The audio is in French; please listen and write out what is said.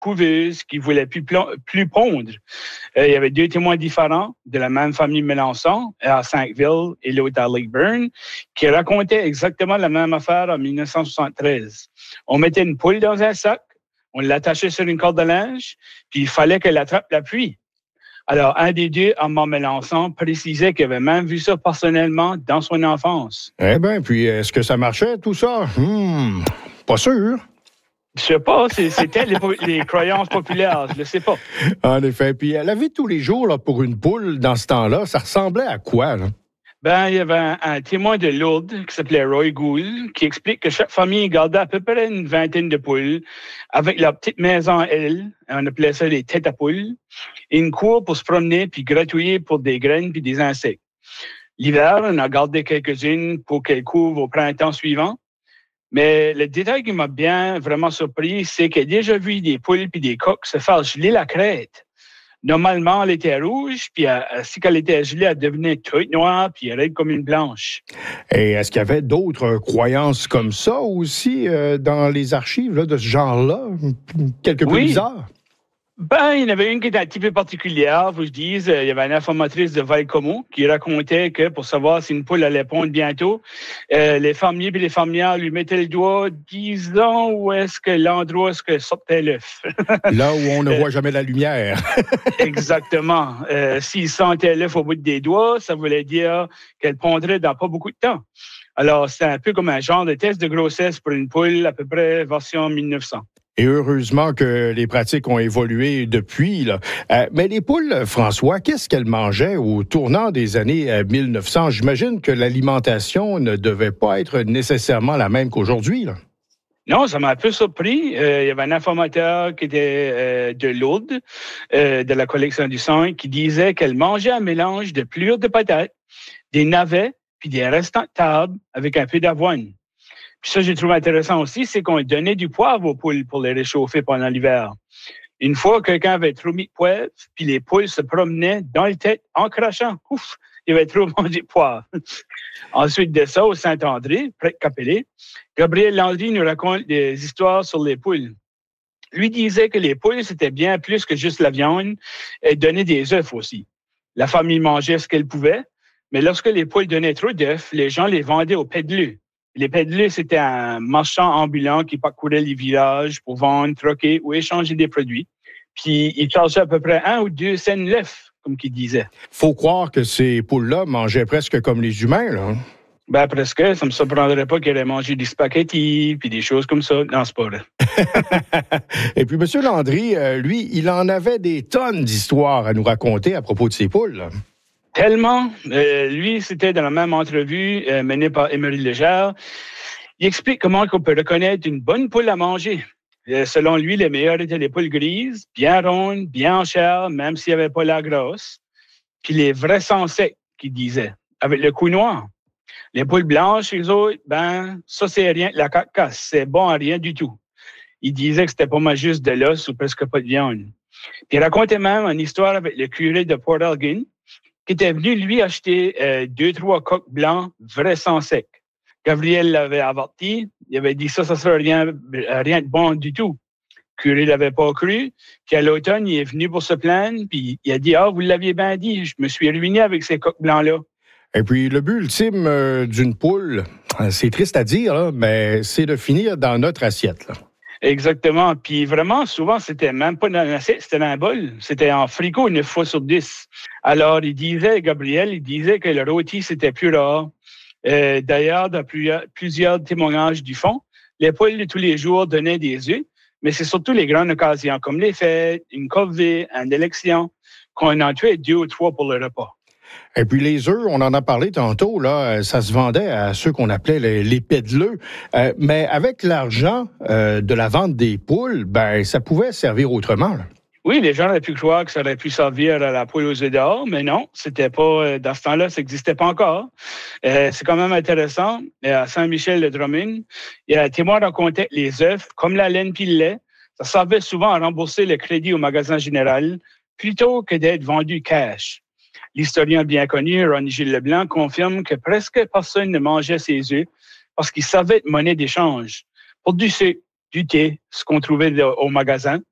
couveuse qui voulait plus pondre. Il y avait deux témoins différents de la même famille Mélenchon à Sackville et l'autre à Lakeburn qui racontaient exactement la même affaire en 1973. On mettait une poule dans un sac, on l'attachait sur une corde de linge, puis il fallait qu'elle attrape la pluie. Alors, un des deux, Armand Mélenchon, précisait qu'il avait même vu ça personnellement dans son enfance. Eh bien, puis est-ce que ça marchait, tout ça? Pas sûr. Je sais pas, c'était les croyances populaires, je ne sais pas. En effet. Puis la vie de tous les jours là, pour une poule, dans ce temps-là, ça ressemblait à quoi, là? Il y avait un témoin de Lourdes qui s'appelait Roy Gould qui explique que chaque famille gardait à peu près une vingtaine de poules avec leur petite maison à elle. On appelait ça des têtes à poules. Et une cour pour se promener puis gratouiller pour des graines puis des insectes. L'hiver, on a gardé quelques-unes pour qu'elles couvrent au printemps suivant. Mais le détail qui m'a vraiment surpris, c'est qu'il a déjà vu des poules puis des coqs se faire geler la crête. Normalement, elle était rouge, puis si elle était gelée, elle devenait toute noire, puis raide comme une blanche. Et est-ce qu'il y avait d'autres croyances comme ça aussi dans les archives là, de ce genre-là? Quelque peu bizarre? Il y en avait une qui était un petit peu particulière, faut que je dise. Il y avait une informatrice de Valcomo qui racontait que pour savoir si une poule allait pondre bientôt, les fermiers et les fermières lui mettaient le doigt, disons où est-ce que l'endroit où est-ce que sortait l'œuf. Là où on ne voit jamais la lumière. Exactement. S'ils sentaient l'œuf au bout des doigts, ça voulait dire qu'elle pondrait dans pas beaucoup de temps. Alors, c'est un peu comme un genre de test de grossesse pour une poule, à peu près version 1900. Et heureusement que les pratiques ont évolué depuis, là. Mais les poules, François, qu'est-ce qu'elles mangeaient au tournant des années 1900? J'imagine que l'alimentation ne devait pas être nécessairement la même qu'aujourd'hui, là. Non, ça m'a un peu surpris. Il y avait un informateur qui était de Lourdes, de la collection du sang, qui disait qu'elle mangeait un mélange de pelures de patates, des navets, puis des restants de table avec un peu d'avoine. Puis ça, j'ai trouvé intéressant aussi, c'est qu'on donnait du poivre aux poules pour les réchauffer pendant l'hiver. Une fois, quelqu'un avait trop mis de poivre, puis les poules se promenaient dans le tête en crachant. Ouf, il avait trop mangé de poivre. Ensuite de ça, au Saint-André, près de Capellé, Gabriel Landry nous raconte des histoires sur les poules. Lui disait que les poules, c'était bien plus que juste la viande, elles donnaient des œufs aussi. La famille mangeait ce qu'elle pouvait, mais lorsque les poules donnaient trop d'œufs, les gens les vendaient aux pédeleux. Les pédeleux, c'était un marchand ambulant qui parcourait les villages pour vendre, troquer ou échanger des produits. Puis, il chargeait à peu près 1 ou 2 cents l'œuf, comme qu'il disait. Faut croire que ces poules-là mangeaient presque comme les humains, là. Presque. Ça me surprendrait pas qu'elle ait mangé des spaghettis puis des choses comme ça. Non, c'est pas vrai. Et puis, M. Landry, lui, il en avait des tonnes d'histoires à nous raconter à propos de ces poules, là. Tellement. Lui, c'était dans la même entrevue menée par Émery Légère. Il explique comment on peut reconnaître une bonne poule à manger. Selon lui, les meilleures étaient les poules grises, bien rondes, bien en chair, même s'il n'y avait pas la grosse. Puis les vrais sang secs, qu'il disait, avec le cou noir. Les poules blanches, les autres, ça c'est rien, la carcasse, c'est bon à rien du tout. Il disait que c'était pas mal juste de l'os ou presque pas de viande. Puis il racontait même une histoire avec le curé de Port Elgin, qui était venu, lui, acheter 2-3 coqs blancs, vrais sang sec. Gabriel l'avait averti. Il avait dit ça serait rien de bon du tout. Le curé l'avait pas cru. Puis à l'automne, il est venu pour se plaindre. Puis il a dit, vous l'aviez bien dit, je me suis ruiné avec ces coqs blancs-là. Et puis, le but ultime d'une poule, c'est triste à dire, là, mais c'est de finir dans notre assiette, là. Exactement. Puis vraiment, souvent, c'était même pas dans l'assiette, c'était dans un bol. C'était en frigo 9 fois sur 10. Alors, Gabriel, il disait que le rôti, c'était plus rare. D'ailleurs, dans plusieurs témoignages du fond, les poules de tous les jours donnaient des œufs, mais c'est surtout les grandes occasions, comme les fêtes, une corvée, une élection, qu'on en tuait 2 ou 3 pour le repas. Et puis les œufs, on en a parlé tantôt, là, ça se vendait à ceux qu'on appelait les pédeleux. Mais avec l'argent de la vente des poules, ça pouvait servir autrement, là. Oui, les gens auraient pu croire que ça aurait pu servir à la poule aux œufs d'or, mais non, c'était pas, dans ce temps-là, ça n'existait pas encore. C'est quand même intéressant. À Saint-Michel-de-Drummond, il y a un témoin racontait que les œufs, comme la laine puis le lait, ça servait souvent à rembourser le crédit au magasin général plutôt que d'être vendu cash. L'historien bien connu, Ronnie Gilles Leblanc, confirme que presque personne ne mangeait ses œufs parce qu'ils servaient de monnaie d'échange pour du sucre, du thé, ce qu'on trouvait au magasin.